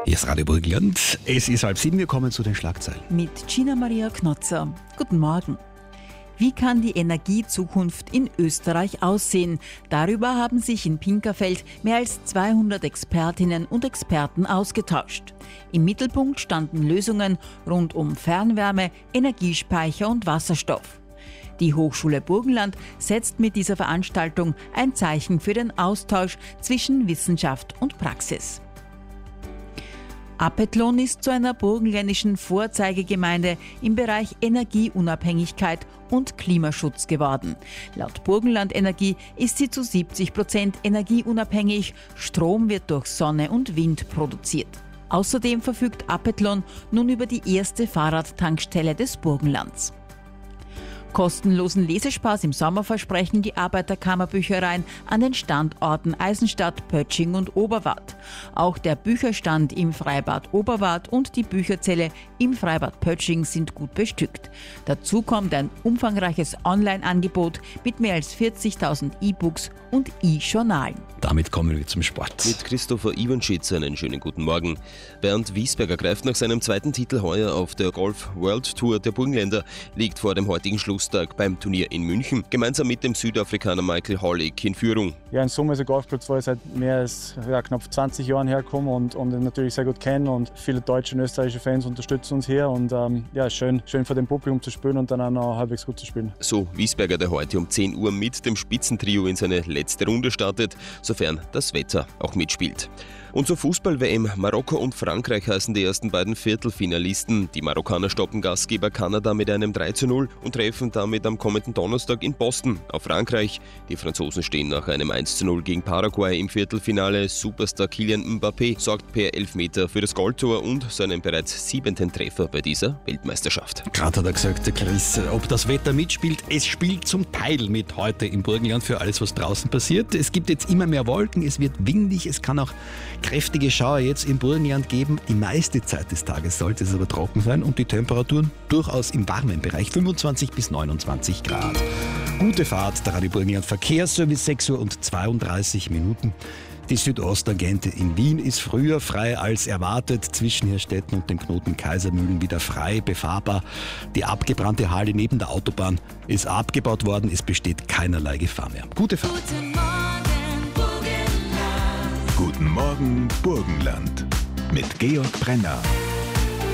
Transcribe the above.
Hier ist Radio Burgenland. Es ist 6:30, wir kommen zu den Schlagzeilen. Mit Gina Maria Knotzer. Guten Morgen. Wie kann die Energiezukunft in Österreich aussehen? Darüber haben sich in Pinkerfeld mehr als 200 Expertinnen und Experten ausgetauscht. Im Mittelpunkt standen Lösungen rund um Fernwärme, Energiespeicher und Wasserstoff. Die Hochschule Burgenland setzt mit dieser Veranstaltung ein Zeichen für den Austausch zwischen Wissenschaft und Praxis. Apethlon ist zu einer burgenländischen Vorzeigegemeinde im Bereich Energieunabhängigkeit und Klimaschutz geworden. Laut Burgenland Energie ist sie zu 70% energieunabhängig. Strom wird durch Sonne und Wind produziert. Außerdem verfügt Apethlon nun über die erste Fahrradtankstelle des Burgenlands. Kostenlosen Lesespaß im Sommer versprechen die Arbeiterkammerbüchereien an den Standorten Eisenstadt, Pötsching und Oberwart. Auch der Bücherstand im Freibad Oberwart und die Bücherzelle im Freibad Pötsching sind gut bestückt. Dazu kommt ein umfangreiches Online-Angebot mit mehr als 40.000 E-Books und E-Journalen. Damit kommen wir zum Sport. Mit Christopher Iwanschitz einen schönen guten Morgen. Bernd Wiesberger greift nach seinem zweiten Titel heuer auf der Golf World Tour der Burgenländer, liegt vor dem heutigen Schlusstag beim Turnier in München, gemeinsam mit dem Südafrikaner Michael Hollick in Führung. Ja, in Summe ist ein Golfplatz, wo ich seit mehr als knapp 20 Jahren herkomme und ihn natürlich sehr gut kenne, und viele deutsche und österreichische Fans unterstützen uns hier, und schön vor dem Publikum zu spielen und dann auch noch halbwegs gut zu spielen. So Wiesberger, der heute um 10 Uhr mit dem Spitzentrio in seine letzte Runde startet, sofern das Wetter auch mitspielt. Und zur Fußball-WM. Marokko und Frankreich heißen die ersten beiden Viertelfinalisten. Die Marokkaner stoppen Gastgeber Kanada mit einem 3:0 und treffen damit am kommenden Donnerstag in Boston auf Frankreich. Die Franzosen stehen nach einem 1:0 gegen Paraguay im Viertelfinale. Superstar Kylian Mbappé sorgt per Elfmeter für das Goldtor und seinen bereits 7. Treffer bei dieser Weltmeisterschaft. Gerade hat er gesagt, der Chris, ob das Wetter mitspielt. Es spielt zum Teil mit heute im Burgenland für alles, was draußen passiert. Es gibt jetzt immer mehr Wolken, es wird windig, es kann auch kräftige Schauer jetzt im Burgenland geben. Die meiste Zeit des Tages sollte es aber trocken sein und die Temperaturen durchaus im warmen Bereich, 25 bis 29 Grad. Gute Fahrt, der Radio Burgenland Verkehrsservice, 6:32 Uhr. Die Südosttangente in Wien ist früher frei als erwartet. Zwischen Hirstetten und dem Knoten Kaisermühlen wieder frei befahrbar. Die abgebrannte Halle neben der Autobahn ist abgebaut worden. Es besteht keinerlei Gefahr mehr. Gute Fahrt. Guten Morgen, Burgenland. Mit Georg Brenner.